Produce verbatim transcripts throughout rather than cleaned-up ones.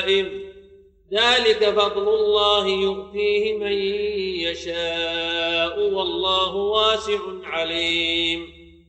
ذلك فضل الله يؤتيه من يشاء والله واسع عليم.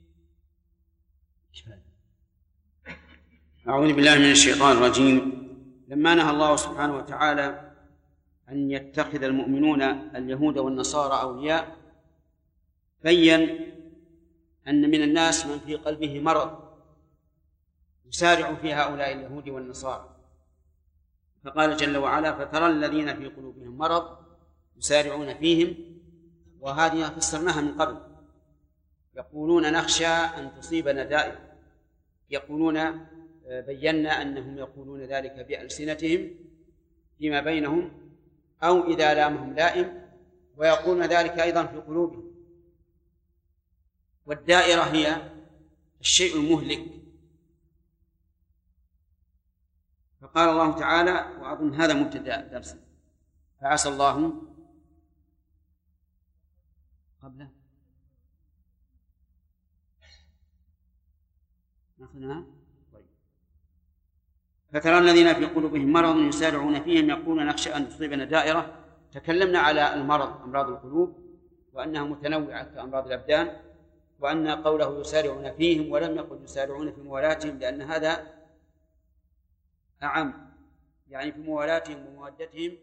أعوذ بالله من الشيطان الرجيم. لما نهى الله سبحانه وتعالى أن يتخذ المؤمنون اليهود والنصارى أولياء بين أن من الناس من في قلبه مرض يسارع في هؤلاء اليهود والنصارى، فقال جل وعلا: فترى الذين في قلوبهم مرض يسارعون فيهم، وهذه فسرناها من قبل، يقولون نخشى أن تصيبنا دائرة، يقولون بينا أنهم يقولون ذلك بألسنتهم فيما بينهم أو إذا لامهم لائم، ويقولون ذلك أيضا في قلوبهم. والدائرة هي الشيء المهلك. فقال الله تعالى، وأظن هذا مبتدأ درس، فعسى الله قبله ناخذها. فترى الذين في قلوبهم مرض يسارعون فيهم يقولون نخشى أن تصيبنا دائرة. تكلمنا على المرض، أمراض القلوب، وأنها متنوعة كأمراض الأبدان، وأن قوله يسارعون فيهم ولم يقل يسارعون في موالاتهم، لأن هذا أعم، يعني في موالاتهم ومودتهم.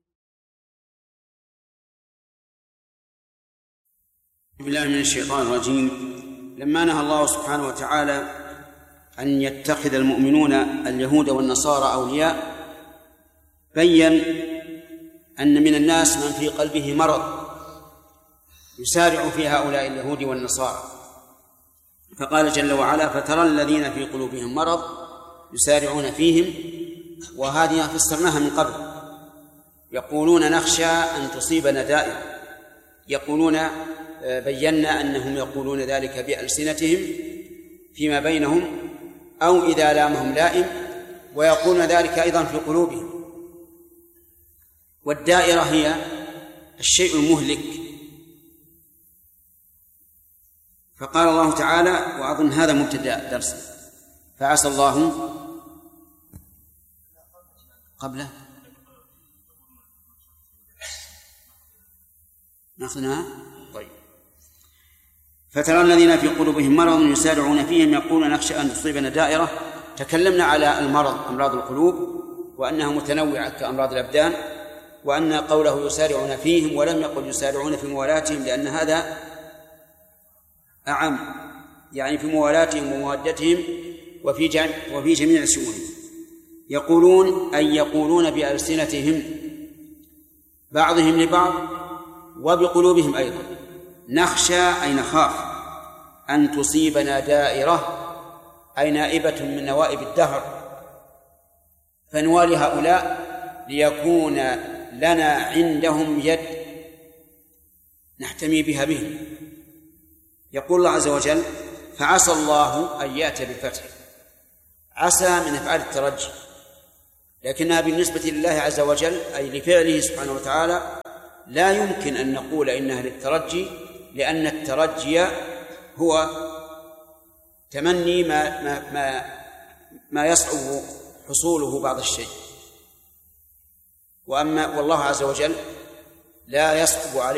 بالله من الشيطان الرجيم. لما نهى الله سبحانه وتعالى أن يتخذ المؤمنون اليهود والنصارى أولياء بين أن من الناس من في قلبه مرض يسارع في هؤلاء اليهود والنصارى، فقال جل وعلا: فترى الذين في قلوبهم مرض يسارعون فيهم، وهذه فسرناها من قبل، يقولون نخشى أن تصيبنا دائرة، يقولون بينا أنهم يقولون ذلك بألسنتهم فيما بينهم أو إذا لامهم لائم، ويقولون ذلك أيضا في قلوبهم. والدائرة هي الشيء المهلك. فقال الله تعالى، وأظن هذا مبتدأ درس، فعسى الله قبله ناخذها. طيب. فترى الذين في قلوبهم مرض يسارعون فيهم يقولون نخشى أن تصيبنا دائرة. تكلمنا على المرض، أمراض القلوب، وأنها متنوعة كأمراض الأبدان، وأن قوله يسارعون فيهم ولم يقل يسارعون في موالاتهم، لأن هذا أعم، يعني في موالاتهم ومودتهم وفي جميع, وفي جميع شؤونهم. يقولون أي يقولون بألسنتهم بعضهم لبعض وبقلوبهم أيضا، نخشى أي نخاف أن تصيبنا دائرة أي نائبة من نوائب الدهر، فنوالي هؤلاء ليكون لنا عندهم يد نحتمي بها بهم. يقول الله عز وجل: فعسى الله أن يأتي بالفتح. عسى من أفعال الترجي، لكنها بالنسبة لله عز وجل أي لفعله سبحانه وتعالى لا يمكن أن نقول إنها للترجي، لأن الترجي هو تمني ما, ما, ما, ما يصعب حصوله بعض الشيء، وأما والله عز وجل لا يصعب عليه